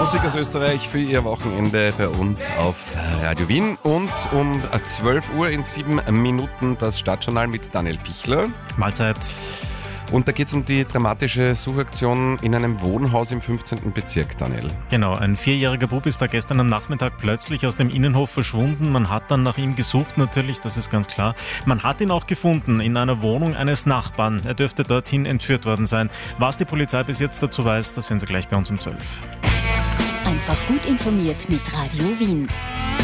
Musik aus Österreich für Ihr Wochenende bei uns auf Radio Wien. Und um 12 Uhr in 7 Minuten das Stadtjournal mit Daniel Pichler. Mahlzeit. Und da geht es um die dramatische Suchaktion in einem Wohnhaus im 15. Bezirk, Daniel. Genau, ein 4-jähriger Bub ist da gestern am Nachmittag plötzlich aus dem Innenhof verschwunden. Man hat dann nach ihm gesucht natürlich, das ist ganz klar. Man hat ihn auch gefunden in einer Wohnung eines Nachbarn. Er dürfte dorthin entführt worden sein. Was die Polizei bis jetzt dazu weiß, das hören Sie gleich bei uns um 12. Einfach gut informiert mit Radio Wien.